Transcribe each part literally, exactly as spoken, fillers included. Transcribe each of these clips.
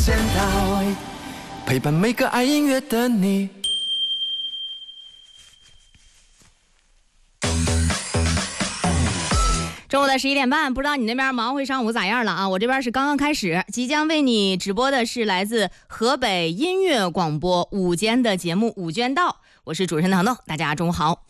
见到，陪伴每个爱音乐的你。 中午的十一点半，不知道你那边忙活上午咋样了啊？我这边是刚刚开始，即将为你直播的是来自河北音乐广播午间的节目《午间到》，我是主持人唐豆，大家中午好。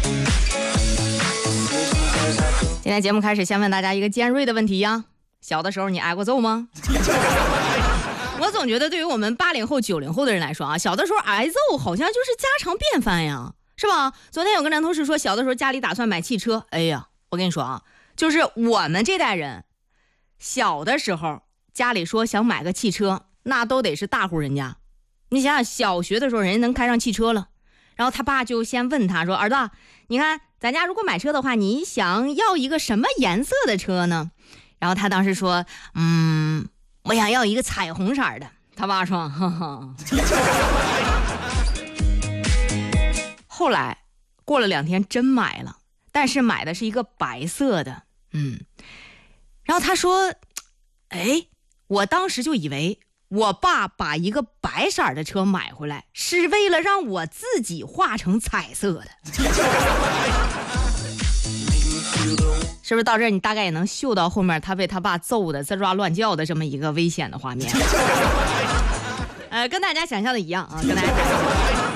今天节目开始，先问大家一个尖锐的问题呀：小的时候你挨过揍吗？我总觉得对于我们八零后、九零后的人来说啊，小的时候挨揍好像就是家常便饭呀，是吧？昨天有个男同事说，小的时候家里打算买汽车，哎呀，我跟你说啊。就是我们这代人小的时候家里说想买个汽车，那都得是大户人家。你想想小学的时候人家能开上汽车了，然后他爸就先问他说，儿子，你看咱家如果买车的话，你想要一个什么颜色的车呢？然后他当时说，嗯，我想要一个彩虹色的。他爸说，呵呵。后来过了两天真买了，但是买的是一个白色的，嗯，然后他说，哎，我当时就以为我爸把一个白色的车买回来是为了让我自己画成彩色的。是不是到这儿你大概也能嗅到后面他被他爸揍的吱哇乱叫的这么一个危险的画面？呃，跟大家想象的一样啊，跟大家想象的一样。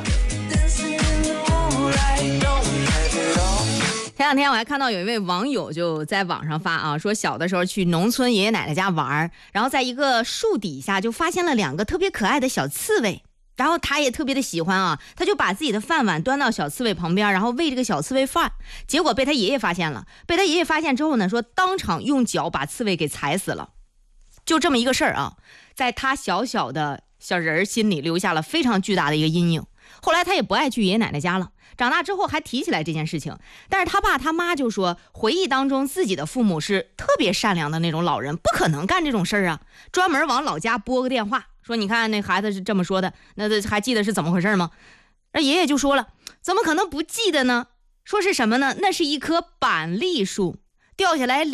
前两天我还看到有一位网友就在网上发啊，说小的时候去农村爷爷奶奶家玩，然后在一个树底下就发现了两个特别可爱的小刺猬，然后他也特别的喜欢啊，他就把自己的饭碗端到小刺猬旁边，然后喂这个小刺猬饭，结果被他爷爷发现了。被他爷爷发现之后呢，说当场用脚把刺猬给踩死了。就这么一个事儿啊，在他小小的小人心里留下了非常巨大的一个阴影。后来他也不爱去爷爷奶奶家了，长大之后还提起来这件事情，但是他爸他妈就说，回忆当中自己的父母是特别善良的那种老人，不可能干这种事儿啊，专门往老家拨个电话说，你看那孩子是这么说的，那还记得是怎么回事吗？那爷爷就说了，怎么可能不记得呢？说是什么呢？那是一棵板栗树，掉下来